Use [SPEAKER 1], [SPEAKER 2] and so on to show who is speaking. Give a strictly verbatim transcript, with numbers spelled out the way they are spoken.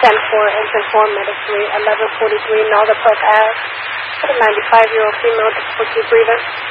[SPEAKER 1] ten four, engine four, medically, eleven forty-three, Nalga Park Ave. For the ninety-five-year-old female, difficulty breathing.